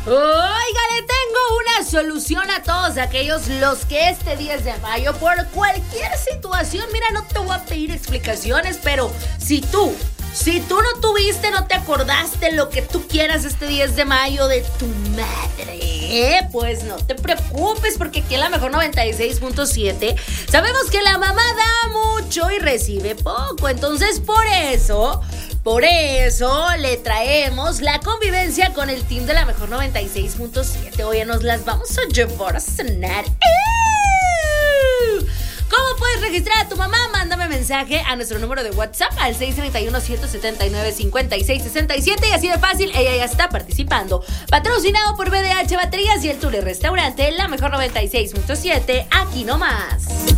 Oiga, le tengo una solución a todos aquellos los que este 10 de mayo, por cualquier situación, mira, no te voy a pedir explicaciones, pero si tú no tuviste, no te acordaste lo que tú quieras este 10 de mayo de tu madre, pues no te preocupes, porque aquí en la Mejor 96.7 sabemos que la mamá da mucho y recibe poco. Entonces por eso le traemos la convivencia con el team de la Mejor 96.7. Oye, nos las vamos a llevar a cenar. ¿Cómo puedes registrar a tu mamá? Mándame mensaje a nuestro número de WhatsApp al 631-179-5667 y así de fácil, ella ya está participando. Patrocinado por BDH Baterías y el Tule Restaurante, la Mejor 96.7, aquí nomás.